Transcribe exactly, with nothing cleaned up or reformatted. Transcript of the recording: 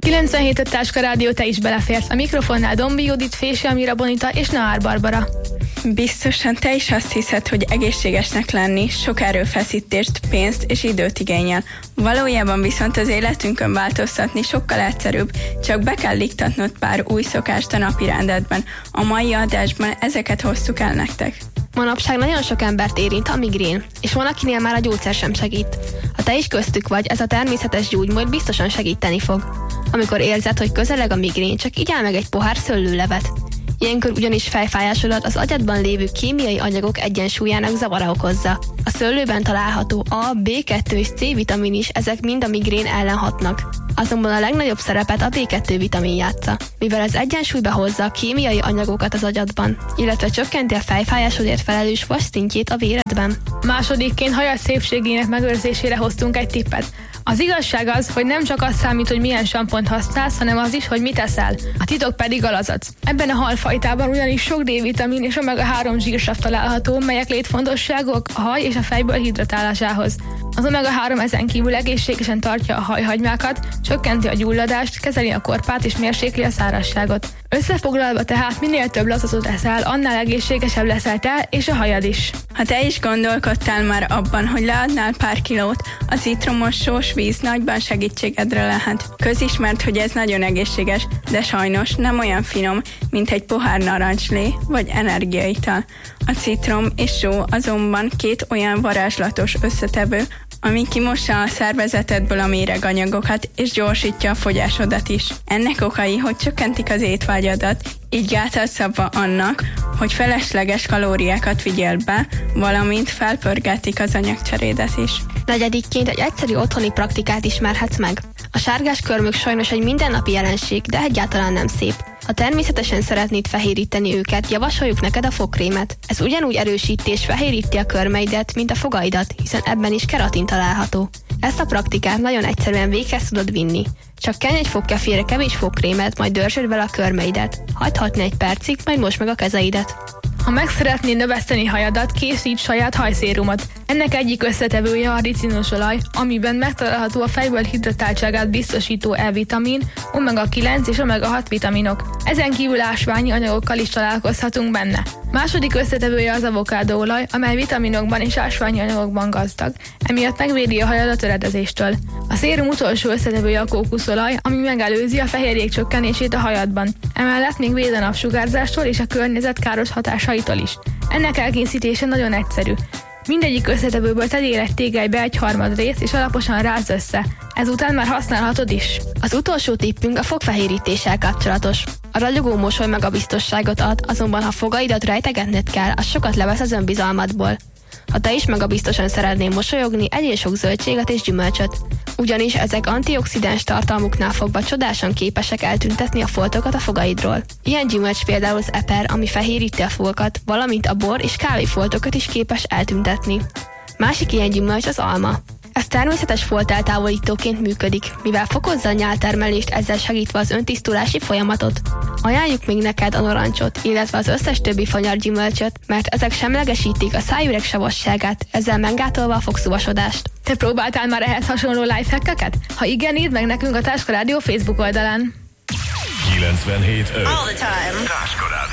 kilencvenhét öt Táska Rádió, te is beleférsz. A mikrofonnál Dombi Judit, Fési Amira Bonita és Nahár Barbara. Biztosan te is azt hiszed, hogy egészségesnek lenni sok erőfeszítést, pénzt és időt igényel. Valójában viszont az életünkön változtatni sokkal egyszerűbb, csak be kell iktatnod pár új szokást a napi rendedben. A mai adásban ezeket hoztuk el nektek. Manapság nagyon sok embert érint a migrén, és van, akinél már a gyógyszer sem segít. Ha te is köztük vagy, ez a természetes gyógymód biztosan segíteni fog. Amikor érzed, hogy közeleg a migrén, csak igyál meg egy pohár szőlőlevet. Ilyenkor ugyanis fejfájásodat az agyadban lévő kémiai anyagok egyensúlyának zavara okozza. A szőlőben található A, bé kettő és C vitamin is, ezek mind a migrén ellen hatnak. Azonban a legnagyobb szerepet a bé kettő vitamin játsza, mivel ez egyensúlyba hozza a kémiai anyagokat az agyadban, illetve csökkenti a fejfájásodért felelős vas szintjét a véredben. Másodikként hajad szépségének megőrzésére hoztunk egy tippet. Az igazság az, hogy nem csak az számít, hogy milyen sampont használsz, hanem az is, hogy mit eszel. A titok pedig a lazac. Ebben a halfajtában ugyanis sok D-vitamin és omega három zsírsav található, melyek létfontosságúak a haj és a fejből hidratálásához. Az omega három ezen kívül egészségesen tartja a hajhagymákat, csökkenti a gyulladást, kezeli a korpát és mérsékli a szárazságot. Összefoglalva tehát minél több lazacot eszel, annál egészségesebb leszel te és a hajad is. Ha te is gondolkodtál már abban, hogy leadnál pár kilót, a citromos sós víz nagyban segítségedre lehet. Közismert, hogy ez nagyon egészséges, de sajnos nem olyan finom, mint egy pohár narancslé vagy energiaital. A citrom és só azonban két olyan varázslatos összetevő, ami kimossa a szervezetedből a méreganyagokat és gyorsítja a fogyásodat is. Ennek okai, hogy csökkentik az étvágyadat, így gátalsz abba annak, hogy felesleges kalóriákat vigyél be, valamint felpörgetik az anyagcserédet is. Negyedikként egy egyszerű otthoni praktikát ismerhetsz meg. A sárgás körmök sajnos egy mindennapi jelenség, de egyáltalán nem szép. Ha természetesen szeretnéd fehéríteni őket, javasoljuk neked a fogkrémet. Ez ugyanúgy erősíti és fehéríti a körmeidet, mint a fogaidat, hiszen ebben is keratin található. Ezt a praktikát nagyon egyszerűen véghez tudod vinni. Csak kenj egy fogkefére kevés fogkrémet, majd dörzsöd vele a körmeidet. Hagyd hatni egy percig, majd mosd meg a kezeidet. Ha meg szeretnéd növeszteni hajadat, készíts saját hajszérumot. Ennek egyik összetevője a ricinusolaj, amiben megtalálható a fejből hidratáltságát biztosító E-vitamin, omega kilenc és omega hat vitaminok. Ezen kívül ásványi anyagokkal is találkozhatunk benne. Második összetevője az avokádóolaj, amely vitaminokban és ásványi anyagokban gazdag, emiatt megvédi a hajad a töredezéstől. A szérum utolsó összetevője a kókuszolaj, ami megelőzi a fehérjék csökkenését a hajadban. Emellett még véd a napsugárzástól és a környezet káros hatásaitól is. Ennek elkészítése nagyon egyszerű. Mindegyik összetevőből tegyél egy tégelybe egy harmad részt, és alaposan rázd össze. Ezután már használhatod is. Az utolsó tippünk a fogfehérítéssel kapcsolatos. A ragyogó mosoly magabiztosságot ad, azonban ha fogaidat rejtegetned kell, az sokat levesz az önbizalmadból. Ha te is magabiztosan szeretnél mosolyogni, egyél sok zöldséget és gyümölcsöt. Ugyanis ezek antioxidáns tartalmuknál fogva csodásan képesek eltüntetni a foltokat a fogaidról. Ilyen gyümölcs például az eper, ami fehéríti a fogakat, valamint a bor és kávéfoltokat is képes eltüntetni. Másik ilyen gyümölcs az alma. Ez természetes folteltávolítóként működik, mivel fokozza a nyáltermelést, ezzel segítve az öntisztulási folyamatot. Ajánljuk még neked a narancsot, illetve az összes többi fanyar gyümölcsöt, mert ezek semlegesítik a szájüreg savasságát, ezzel meggátolva a fogszúvasodást. Te próbáltál már ehhez hasonló lifehackeket? Ha igen, írd meg nekünk a Táska Rádió Facebook oldalán. kilencvenhét öt All the time. Táska Rádió.